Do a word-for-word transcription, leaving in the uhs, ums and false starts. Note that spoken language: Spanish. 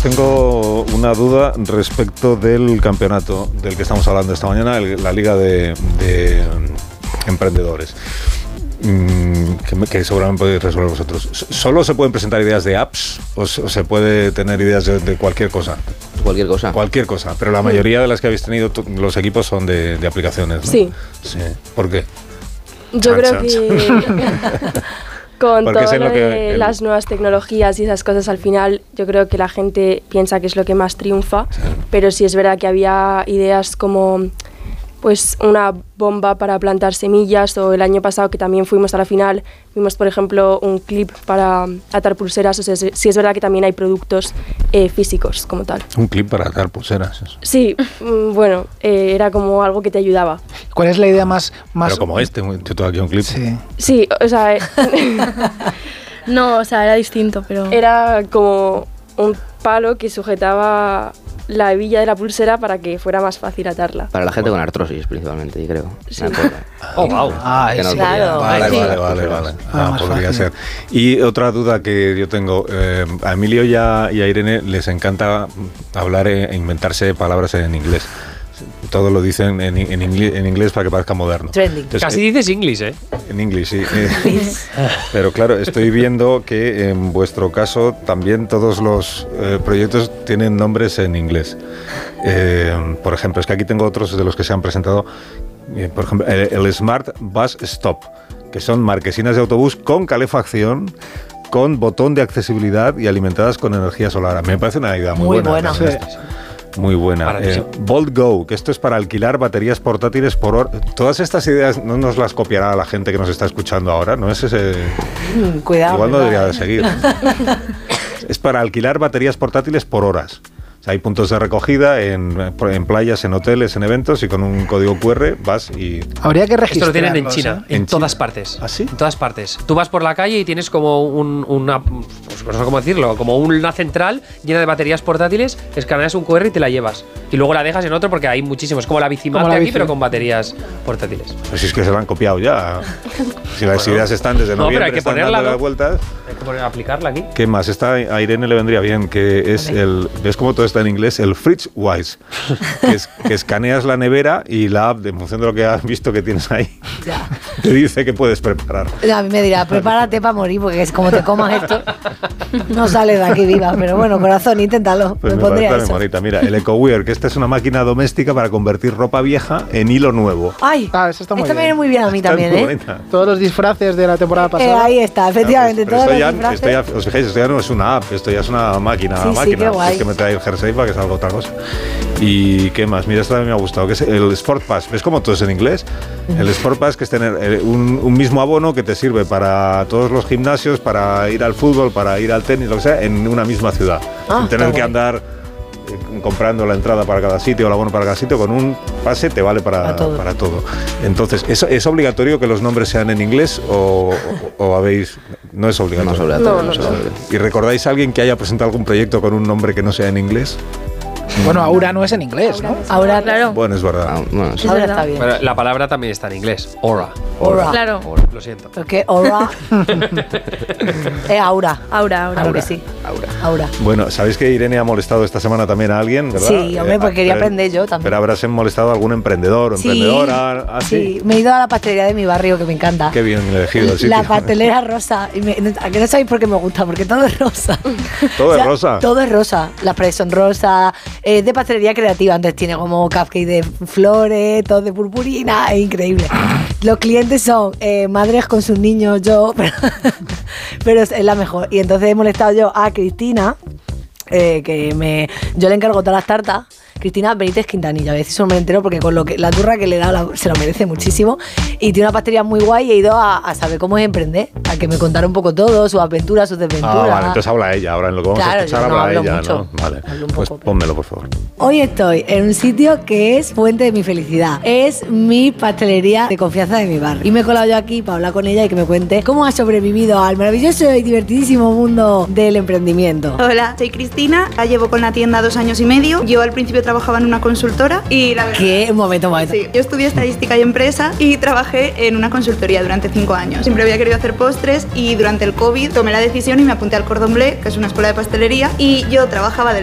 tengo una duda respecto del campeonato del que estamos hablando esta mañana, el, la Liga de, de Emprendedores. Que, que seguramente podéis resolver vosotros. ¿Solo se pueden presentar ideas de apps o se, o se puede tener ideas de, de cualquier cosa? Cualquier cosa. Cualquier cosa, pero la mayoría de las que habéis tenido t- los equipos son de, de aplicaciones, ¿no? Sí. Sí. ¿Por qué? Yo Chan, creo chan, que con Porque todo es lo lo que de el- las nuevas tecnologías y esas cosas, al final yo creo que la gente piensa que es lo que más triunfa, Sí. pero sí es verdad que había ideas como pues una bomba para plantar semillas, o el año pasado que también fuimos a la final, vimos por ejemplo un clip para atar pulseras. O sea, sí sí es verdad que también hay productos eh, físicos como tal. Un clip para atar pulseras. Eso. Sí, mm, bueno, eh, era como algo que te ayudaba. ¿Cuál es la idea más... más Pero como este, yo tengo aquí un clip. Sí. Sí, o sea, eh, No, o sea, era distinto, pero... era como un palo que sujetaba la hebilla de la pulsera para que fuera más fácil atarla. Para la gente con artrosis, principalmente, yo creo. Sí. Me acuerdo. Oh, wow. Ah, Que no ese. podía- Vale, Sí. vale, vale, vale. Ah, Ah, más podría fácil. ser. Y otra duda que yo tengo, eh, a Emilio y a, y a Irene les encanta hablar e inventarse palabras en inglés. Todo lo dicen en, en, inglés, en inglés para que parezca moderno. Trending. Entonces, Casi dices English, ¿eh? En inglés, sí. Eh, pero claro, estoy viendo que en vuestro caso también todos los eh, proyectos tienen nombres en inglés. Eh, por ejemplo, es que aquí tengo otros de los que se han presentado. Eh, por ejemplo, el, el Smart Bus Stop, que son marquesinas de autobús con calefacción, con botón de accesibilidad y alimentadas con energía solar. A mí me parece una idea muy, Muy buena. buena. ¿no? Muy buena. Para que Eh, sí. Bolt Go, que esto es para alquilar baterías portátiles por hora. Todas estas ideas no nos las copiará la gente que nos está escuchando ahora, ¿no? Es ese... Mm, cuidado. Igual no cuidado. debería de seguir. Es para alquilar baterías portátiles por horas. O sea, hay puntos de recogida en, en playas, en hoteles, en eventos, y con un código cu erre vas y... Habría que Esto registrarlos. lo tienen en China, ¿eh? en, ¿En todas China? partes. ¿Ah, sí? En todas partes. Tú vas por la calle y tienes como un, una, pues no sé cómo decirlo, como una central llena de baterías portátiles, escaneas un cu erre y te la llevas. Y luego la dejas en otro porque hay muchísimos, como la bicimap Como la de aquí, bici. pero con baterías portátiles. Pues si es que se lo han copiado ya. Si las Bueno. ideas están desde No, pero noviembre, hay que están ponerla, dando ¿no? las vueltas. Hay que poner, aplicarla aquí. ¿Qué más? Esta a Irene le vendría bien, que es el... ¿Ves cómo todo está en inglés? El FridgeWise, que, es, que escaneas la nevera y la app, en función de lo que has visto que tienes ahí, Ya. te dice que puedes preparar. A mí me dirá, prepárate para morir, porque es como te comas esto, no sales de aquí viva. Pero bueno, corazón, inténtalo. Pues me me pondría parece eso. muy bonita. Mira, el EcoWear, que esta es una máquina doméstica para convertir ropa vieja en hilo nuevo. Ay, Ah, eso está muy esto me bien. viene muy bien a mí Está también, muy ¿eh? bonita. Todos los disfraces de la temporada Eh, pasada. Ahí está, efectivamente, Pero todos esto los ya, disfraces. esto ya, os fijáis, esto ya no es una app, esto ya es una máquina. Sí, sí, máquina. qué guay. Es que me trae el jersey para que salga otra cosa. ¿Y qué más? Mira, esto también me ha gustado, que es el Sport Pass. ¿Ves cómo todo es en inglés? El Sport Pass, que es tener eh, un, un mismo abono que te sirve para todos los gimnasios, para ir al fútbol, para ir al tenis, lo que sea, en una misma ciudad. Ah, Sin tener está que guay. andar eh, comprando la entrada para cada sitio o el abono para cada sitio, con un pase te vale para, Para todo. para todo. Entonces, ¿es, ¿es obligatorio que los nombres sean en inglés o, o, o habéis...? No es obligatorio. No es obligatorio. No, no, no es no. obligatorio. ¿Y recordáis a alguien que haya presentado algún proyecto con un nombre que no sea en inglés? Bueno, Aura no es en inglés, ¿no? Ahora, Claro. Bueno, es verdad. Ah, bueno, sí. Es ahora verdad. está bien. Pero la palabra también está en inglés. Aura. Aura. Claro. Lo siento. Porque Aura es Aura. Aura, Aura. Claro que sí. Aura. Aura. Bueno, ¿sabéis que Irene ha molestado esta semana también a alguien, verdad? Sí, hombre, pues quería pero- aprender yo también. Pero habrás molestado a algún emprendedor o Sí, emprendedora. ¿Ah, sí, me he ido a la pastelería de mi barrio, que me encanta. Qué bien elegido el sitio. La pastelera rosa. Y me- ¿A que no sabéis por qué me gusta? Porque todo es rosa. ¿Todo O sea, es rosa? Todo es rosa. Las paredes son rosas. Es de pastelería creativa. Entonces tiene como cupcake de flores, todo de purpurina. Es increíble. Los clientes son eh, madres con sus niños, yo. Pero, pero es, es la mejor. Y entonces he molestado yo a Cristina, eh, que me, yo le encargo todas las tartas. Cristina Benítez Quintanilla, a veces eso me entero porque con lo que la turra que le he dado la- se lo merece muchísimo. Y tiene una pastelería muy guay y he ido a, a saber cómo es emprender, a que me contara un poco todo, sus aventuras, sus desventuras. Ah, vale, entonces habla ella. Ahora en lo que vamos Claro, a escuchar yo no habla hablo ella, mucho. ¿no? Vale, Hablo un pues poco, pero- pónmelo, por favor. Hoy estoy en un sitio que es fuente de mi felicidad. Es mi pastelería de confianza de mi barrio. Y me he colado yo aquí para hablar con ella y que me cuente cómo ha sobrevivido al maravilloso y divertidísimo mundo del emprendimiento. Hola, soy Cristina, la llevo con la tienda dos años y medio. Yo al principio trabajaba en una consultora y la verdad... ¿Qué? Un momento, un momento. Sí, yo estudié estadística y empresa y trabajé en una consultoría durante cinco años. Siempre había querido hacer postres y durante el COVID tomé la decisión y me apunté al Cordon Bleu, que es una escuela de pastelería, y yo trabajaba del